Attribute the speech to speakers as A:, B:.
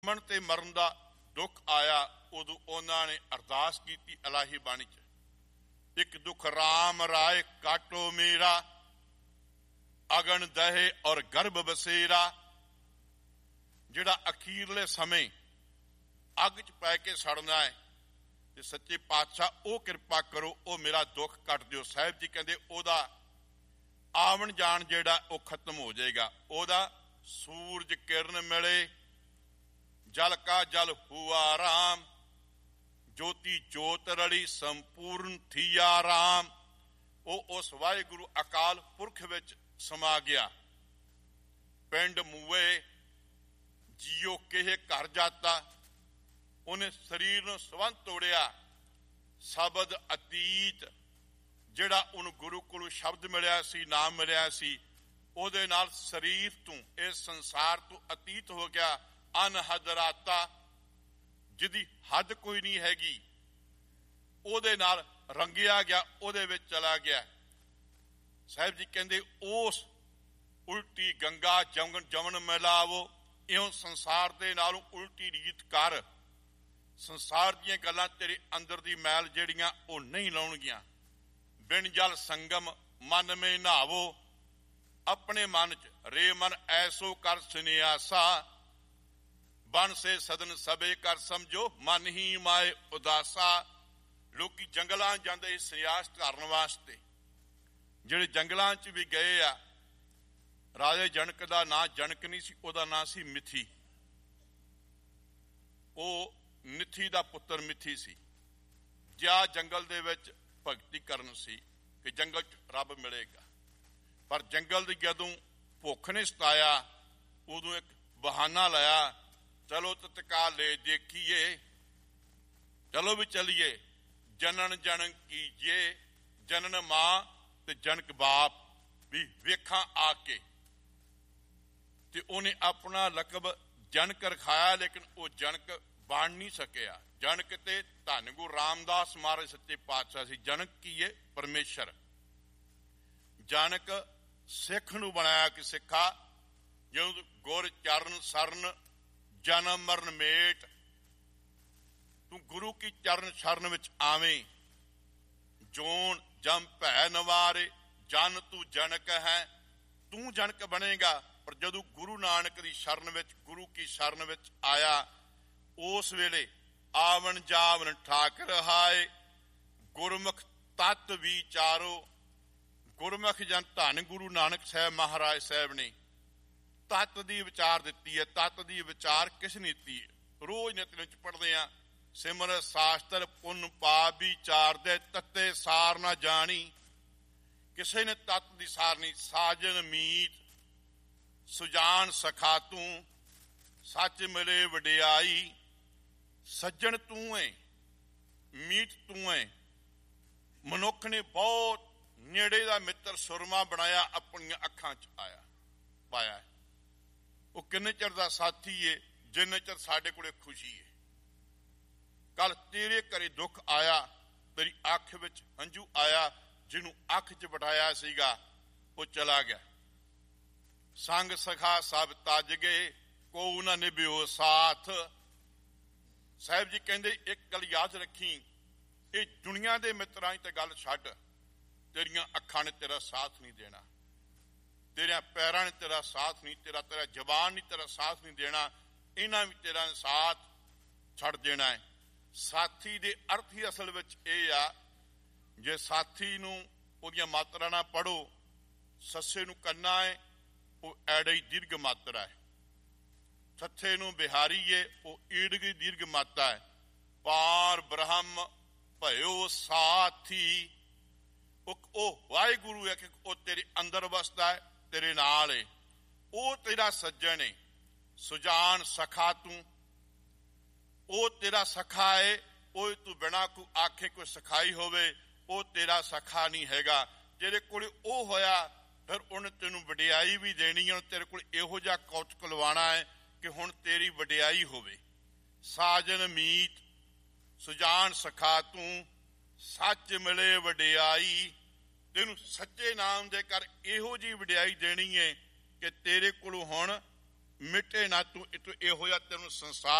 A: ਜੰਮਣ ਤੇ ਮਰਨ ਦਾ ਦੁੱਖ ਆਇਆ, ਉਦੋਂ ਉਹਨਾਂ ਨੇ ਅਰਦਾਸ ਕੀਤੀ ਇਲਾਹੀ ਬਾਣੀ 'ਚ, ਇੱਕ ਦੁੱਖ ਰਾਮ ਰਾਏ ਕਾਟੋ ਮੇਰਾ, ਅਗਨ ਦਹੇ ਔਰ ਗਰਭ ਬਸੇਰਾ। ਜਿਹੜਾ ਅਖੀਰਲੇ ਸਮੇਂ ਅੱਗ 'ਚ ਪੈ ਕੇ ਸੜਨਾ ਹੈ, ਤੇ ਸੱਚੇ ਪਾਤਸ਼ਾਹ ਉਹ ਕਿਰਪਾ ਕਰੋ, ਉਹ ਮੇਰਾ ਦੁੱਖ ਕੱਟ ਦਿਓ। ਸਾਹਿਬ ਜੀ ਕਹਿੰਦੇ ਉਹਦਾ ਆਵਣ ਜਾਣ ਜਿਹੜਾ ਉਹ ਖਤਮ ਹੋ ਜਾਏਗਾ। ਉਹਦਾ ਸੂਰਜ ਕਿਰਨ ਮਿਲੇ, ਜਲ ਕਾ ਜਲ ਹੁਆ ਰਾਮ, ਜੋਤੀ ਜੋਤ ਰਲੀ ਸੰਪੂਰਨ ਥੀਆ ਰਾਮ। ਉਹ ਉਸ ਵਾਹਿਗੁਰੂ ਅਕਾਲ ਪੁਰਖ ਵਿੱਚ ਸਮਾ ਗਿਆ। ਪਿੰਡ ਮੂਏ ਜੀਓ ਕਿਹੇ ਘਰ ਜਾਤਾ, ਉਹਨੇ ਸਰੀਰ ਨੂੰ ਸਵੰਤ ਤੋੜਿਆ। ਸ਼ਬਦ ਅਤੀਤ, ਜਿਹੜਾ ਉਹਨੂੰ ਗੁਰੂ ਕੋਲੋਂ ਸ਼ਬਦ ਮਿਲਿਆ ਸੀ, ਨਾਮ ਮਿਲਿਆ ਸੀ, ਉਹਦੇ ਨਾਲ ਸਰੀਰ ਤੋਂ, ਇਸ ਸੰਸਾਰ ਤੋਂ ਅਤੀਤ ਹੋ ਗਿਆ। ਅਨਹਦ ਰਾਤਾ, ਜਿਹਦੀ ਹੱਦ ਕੋਈ ਨਹੀਂ ਹੈਗੀ, ਉਹਦੇ ਨਾਲ ਰੰਗਿਆ ਗਿਆ, ਉਹਦੇ ਵਿੱਚ ਚਲਾ ਗਿਆ। ਸਾਹਿਬ ਜੀ ਕਹਿੰਦੇ ਉਸ ਉਲਟੀ ਗੰਗਾ ਜਮਨ ਮਿਲਾਵੋ, ਇਉਂ ਸੰਸਾਰ ਦੇ ਨਾਲੋਂ ਉਲਟੀ ਰੀਤ ਕਰ। ਸੰਸਾਰ ਦੀਆਂ ਗੱਲਾਂ ਤੇਰੇ ਅੰਦਰ ਦੀ ਮੈਲ ਜਿਹੜੀਆਂ ਉਹ ਨਹੀਂ ਲਾਉਣਗੀਆਂ। ਬਿਨ ਜਲ ਸੰਗਮ ਮਨ ਮੇ ਨਹਾਵੋ, ਆਪਣੇ ਮਨ 'ਚ ਰੇ ਮਨ ਐਸੋ ਕਰ ਸੁਨਿਆਸਾ। ਬਨ ਸੇ ਸਦਨ ਸਭੇ ਕਰ ਸਮਝੋ, ਮਨ ਹੀ ਮਾਏ ਉਦਾਸਾ। ਲੋਕੀ ਜੰਗਲਾਂ ਜਾਂਦੇ ਸੰਨਿਆਸ ਧਾਰਨ ਵਾਸਤੇ, ਜਿਹੜੇ ਜੰਗਲਾਂ 'ਚ ਵੀ ਗਏ ਆ। ਰਾਜੇ ਜਨਕ ਦਾ ਨਾਂ ਜਨਕ ਨਹੀਂ ਸੀ, ਉਹਦਾ ਨਾਂ ਸੀ ਮਿਥੀ। ਉਹ ਨਿਥੀ ਦਾ ਪੁੱਤਰ ਮਿਥੀ ਸੀ। ਜਿਆ ਜੰਗਲ ਦੇ ਵਿੱਚ ਭਗਤੀ ਕਰਨ ਸੀ ਕਿ ਜੰਗਲ 'ਚ ਰੱਬ ਮਿਲੇਗਾ, ਪਰ ਜੰਗਲ ਦੀ ਜਦੋਂ ਭੁੱਖ ਨੇ ਸਤਾਇਆ, ਉਦੋਂ ਇੱਕ ਬਹਾਨਾ ਲਾਇਆ, ਚਲੋ ਤਤਕਾ ਲੈ ਦੇਖੀਏ, ਚਲੋ ਵੀ ਚਲੀਏ। ਜਨਨ ਜਨਨ ਕੀਜੇ, ਜਨਨ ਮਾਂ ਤੇ ਜਨਕ ਬਾਪ ਵੀ ਵੇਖਾਂ ਆ ਕੇ। ਤੇ ਉਹਨੇ ਆਪਣਾ ਲਕਬ ਜਨਕ ਰਖਾਇਆ, ਲੇਕਿਨ ਉਹ ਜਨਕ ਬਣ ਨਹੀਂ ਸਕਿਆ। ਜਨਕ ਤੇ ਧੰਨ ਗੁਰੂ ਰਾਮਦਾਸ ਮਹਾਰਾਜ ਸੱਚੇ ਪਾਤਸ਼ਾਹ ਸੀ। ਜਨਕ ਕੀ ਹੈ? ਪਰਮੇਸ਼ਰ। ਜਨਕ ਸਿੱਖ ਨੂੰ ਬਣਾਇਆ ਕਿ ਸਿੱਖਾ, ਜਦੋਂ ਗੁਰ ਚਰਨ ਸਰਨ ਜਨਮ ਮਰਨ ਮੇਟ, ਤੂੰ ਗੁਰੂ ਕੀ ਚਰਨ ਸ਼ਰਨ ਵਿੱਚ ਆਵੇਂ। ਜੋਨ ਜਮ ਭੈ ਨਵਾਰੇ, ਜਨ ਤੂੰ ਜਨਕ ਹੈ, ਤੂੰ ਜਨਕ ਬਣੇਗਾ। ਪਰ ਜਦੋਂ ਗੁਰੂ ਨਾਨਕ ਦੀ ਸ਼ਰਨ ਵਿੱਚ, ਗੁਰੂ ਕੀ ਸ਼ਰਨ ਵਿੱਚ ਆਇਆ, ਉਸ ਵੇਲੇ ਆਵਣ ਜਾਵਨ ਠਾਕਰ ਹਾਏ, ਗੁਰਮੁਖ ਤਤ ਵਿਚਾਰੋ। ਗੁਰਮੁਖ ਜਨ ਧੰਨ ਗੁਰੂ ਨਾਨਕ ਸਾਹਿਬ ਮਹਾਰਾਜ ਸਾਹਿਬ ਨੇ ਤਤ ਦੀ ਵਿਚਾਰ ਦਿੱਤੀ ਹੈ। ਤਤ ਦੀ ਵਿਚਾਰ ਕਿਸ ਨੀਤੀ? ਰੋਜ਼ ਨਿਤਨੇਮ ਚ ਪੜ੍ਹਦੇ ਆ, ਸਿਮਰਤ ਸ਼ਾਸਤਰ ਪੁੰਨ ਪਾਪ ਵਿਚਾਰਦੇ, ਤੱਤੇ ਸਾਰ ਨਾ ਜਾਣੀ। ਕਿਸੇ ਨੇ ਤਤ ਦੀ ਸਾਰ ਨਹੀਂ। ਸਾਜਨ ਮੀਤ ਸੁਜਾਨ ਸਖਾ ਤੂੰ, ਸੱਚ ਮਿਲੇ ਵਡਿਆਈ। ਸੱਜਣ ਤੂੰ ਏ, ਮੀਤ ਤੂੰ ਏ। ਮਨੁੱਖ ਨੇ ਬਹੁਤ ਨੇੜੇ ਦਾ ਮਿੱਤਰ ਸੁਰਮਾ ਬਣਾਇਆ, ਆਪਣੀਆਂ ਅੱਖਾਂ 'ਚ ਪਾਇਆ। ਉਹ ਕਿੰਨੇ ਚਿਰ ਦਾ ਸਾਥੀ ਏ? ਜਿੰਨੇ ਚਿਰ ਸਾਡੇ ਕੋਲੇ ਖੁਸ਼ੀ ਏ। ਕੱਲ ਤੇਰੇ ਘਰੇ ਦੁੱਖ ਆਇਆ, ਤੇਰੀ ਅੱਖ ਵਿੱਚ ਹੰਝੂ ਆਇਆ, ਜਿਹਨੂੰ ਅੱਖ 'ਚ ਬਿਠਾਇਆ ਸੀਗਾ ਉਹ ਚਲਾ ਗਿਆ। ਸੰਗ ਸਖਾ ਸਭ ਤਜ ਗਏ, ਕੋ ਨਾ ਨਿਭਿਓ ਸਾਥ। ਸਾਹਿਬ ਜੀ ਕਹਿੰਦੇ ਇੱਕ ਗੱਲ ਯਾਦ ਰੱਖੀ, ਇਹ ਦੁਨੀਆ ਦੇ ਮਿੱਤਰਾਂ ਦੀ ਤੇ ਗੱਲ ਛੱਡ, ਤੇਰੀਆਂ ਅੱਖਾਂ ਨੇ ਤੇਰਾ ਸਾਥ ਨਹੀਂ ਦੇਣਾ, ਤੇਰਿਆਂ ਪੈਰਾਂ ਨੇ ਤੇਰਾ ਸਾਥ ਨਹੀਂ, ਤੇਰਾ ਜ਼ਬਾਨ ਨਹੀਂ ਤੇਰਾ ਸਾਥ ਨਹੀਂ ਦੇਣਾ, ਇਹਨਾਂ ਵੀ ਤੇਰਾ ਸਾਥ ਛੱਡ ਦੇਣਾ ਹੈ। ਸਾਥੀ ਦੇ ਅਰਥ ਹੀ ਅਸਲ ਵਿੱਚ ਇਹ ਆ, ਜੇ ਸਾਥੀ ਨੂੰ ਉਹਦੀਆਂ ਮਾਤਰਾ ਨਾ ਪੜ੍ਹੋ, ਸੱਸੇ ਨੂੰ ਕੰਨਾ ਹੈ, ਉਹ ਐੜੀ ਦੀਰਘ ਮਾਤਰਾ ਹੈ। ਥੱਥੇ ਨੂੰ ਬਿਹਾਰੀ ਏ, ਉਹ ਈੜਗੀ ਦੀਰਘ ਮਾਤਰਾ ਹੈ। ਪਾਰ ਬ੍ਰਹਮ ਭਇਓ ਸਾਥੀ, ਉਹ ਵਾਹਿਗੁਰੂ ਹੈ ਕਿ ਉਹ ਤੇਰੇ ਅੰਦਰ ਵਸਦਾ ਹੈ, ਤੇਰੇ ਨਾਲ ਏ, ਉਹ ਤੇਰਾ ਸੱਜਣ ਏ। ਸੁਜਾਨ ਸਖਾ ਤੂੰ, ਉਹ ਤੇਰਾ ਸਖਾ ਏ। ਉਹ ਤੂੰ ਬਿਨਾਂ ਕੋਈ ਆਖੇ ਕੋਈ ਸਖਾਈ ਹੋਵੇ, ਉਹ ਤੇਰਾ ਸਖਾ ਨਹੀਂ ਹੈਗਾ। ਤੇਰੇ ਕੋਲ ਉਹ ਹੋਇਆ, ਫਿਰ ਉਹਨੇ ਤੈਨੂੰ ਵਡਿਆਈ ਵੀ ਦੇਣੀ ਹੈ। ਤੇਰੇ ਕੋਲ ਇਹੋ ਜਿਹਾ ਕੌਤਕ ਲਵਾਉਣਾ ਹੈ ਕਿ ਹੁਣ ਤੇਰੀ ਵਡਿਆਈ ਹੋਵੇ। ਸਾਜਨ ਮੀਤ ਸੁਜਾਨ ਸਖਾ ਤੂੰ, ਸੱਚ ਮਿਲੇ ਵਡਿਆਈ। ਤੈਨੂੰ ਸੱਚੇ ਨਾਮ ਦੇ ਕਰ ਇਹੋ ਜਿਹੀ ਵਡਿਆਈ ਦੇਣੀ ਹੈ ਕਿ ਤੇਰੇ ਕੋਲੋਂ ਹੁਣ ਮਿਟੇ ਨਾ ਤੂੰ ਇਹੋ ਜਿਹਾ ਤੈਨੂੰ ਸੰਸਾਰ